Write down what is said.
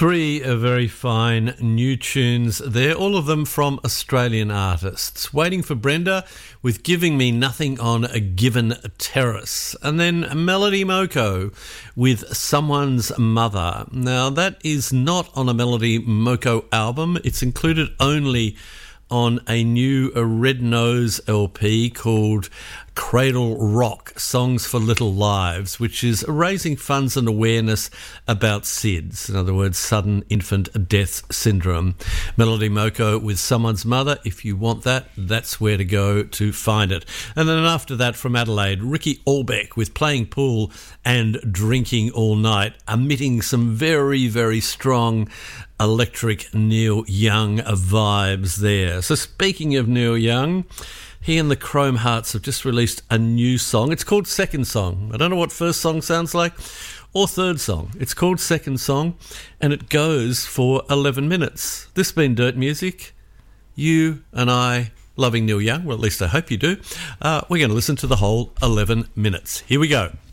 Three very fine new tunes there, all of them from Australian artists. Waiting for Brenda with Giving Me Nothing on a Given Terrace. And then Melody Moko with Someone's Mother. Now, that is not on a Melody Moko album. It's included only on a new Red Nose LP called Cradle Rock, Songs for Little Lives, which is raising funds and awareness about SIDS, in other words, Sudden Infant Death Syndrome. Melody Moko with Someone's Mother. If you want that, that's where to go to find it. And then after that, from Adelaide, Ricky Allbeck with Playing Pool and Drinking All Night, emitting some very, very strong electric Neil Young vibes there. So speaking of Neil Young, he and the Chrome Hearts have just released a new song. It's called Second Song. I don't know what first song sounds like or third song. It's called Second Song, and it goes for 11 minutes. This been Dirt Music. You and I loving Neil Young. Well, at least I hope you do. We're going to listen to the whole 11 minutes. Here we go.